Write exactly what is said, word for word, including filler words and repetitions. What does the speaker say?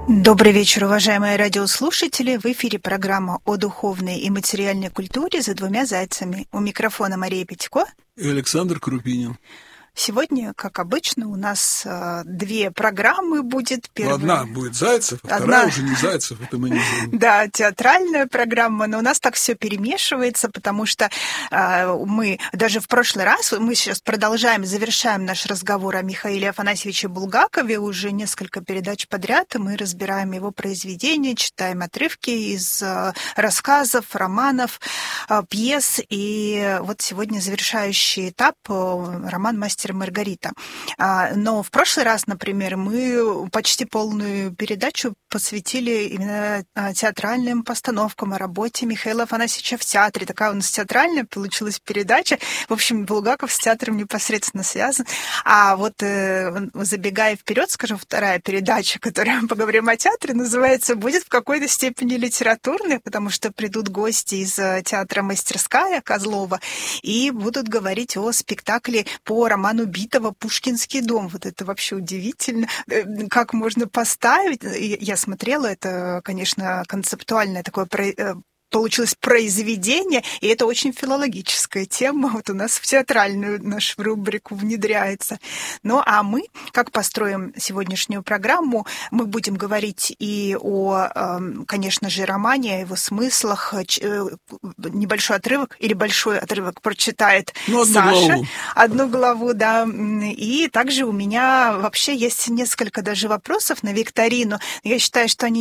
Добрый вечер, уважаемые радиослушатели. В эфире программа о духовной и материальной культуре «За двумя зайцами». У микрофона Мария Петько и Александр Крупинин. Сегодня, как обычно, у нас э, две программы будет. Первая... Одна будет Зайцев, а Одна... вторая уже не Зайцев, это мы не знаем. Да, театральная программа, но у нас так все перемешивается, потому что э, мы даже в прошлый раз, мы сейчас продолжаем, завершаем наш разговор о Михаиле Афанасьевиче Булгакове, уже несколько передач подряд, и мы разбираем его произведения, читаем отрывки из э, рассказов, романов, э, пьес, и вот сегодня завершающий этап э, роман «Мастер и Маргарита». Но в прошлый раз, например, мы почти полную передачу посвятили именно театральным постановкам, о работе Михаила Афанасьевича в театре. Такая у нас театральная получилась передача. В общем, Булгаков с театром непосредственно связан. А вот забегая вперед, скажем, вторая передача, которая мы поговорим о театре, называется, будет в какой-то степени литературной, потому что придут гости из театра «Мастерская» Козлова и будут говорить о спектакле по роману Битова «Пушкинский дом». Вот это вообще удивительно. Как можно поставить? Я смотрела, это, конечно, концептуальное такое получилось произведение, и это очень филологическая тема, вот у нас в театральную нашу рубрику внедряется. Ну, а мы, как построим сегодняшнюю программу, мы будем говорить и о, конечно же, романе, о его смыслах. Небольшой отрывок или большой отрывок прочитает ну, одну Саша. Главу. Одну главу, да. И также у меня вообще есть несколько даже вопросов на викторину. Я считаю, что они